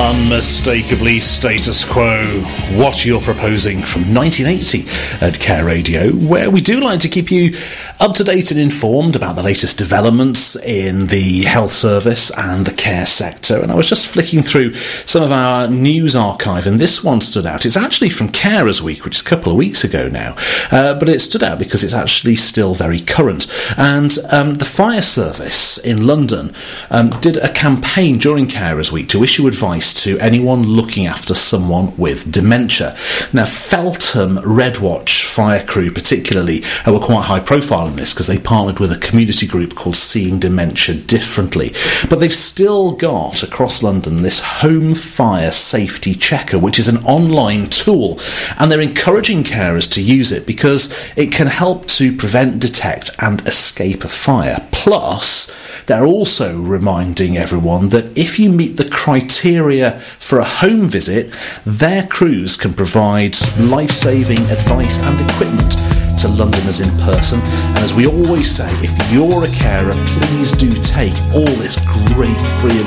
Unmistakably status quo. What you're proposing from 1980 at Care Radio, where we do like to keep you up to date and informed about the latest developments in the health service and the care sector. And I was just flicking through some of our news archive, and this one stood out. It's actually from Carers Week, which is a couple of weeks ago now, but it stood out because it's actually still very current. And the fire service in London did a campaign during Carers Week to issue advice to anyone looking after someone with dementia. Now, Feltham Red Watch fire crew particularly were quite high profile in this because they partnered with a community group called Seeing Dementia Differently. But they've still got, across London, this home fire safety checker, which is an online tool, and they're encouraging carers to use it because it can help to prevent, detect and escape a fire. Plus, they're also reminding everyone that if you meet the criteria for a home visit, their crews can provide life-saving advice and equipment to Londoners in person. And as we always say, if you're a carer, please do take all this great free